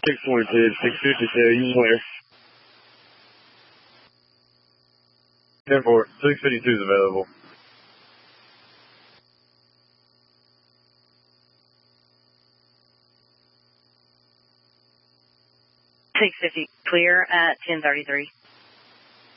642, 652, you clear. 10-4, 652 is available. Clear at 1033.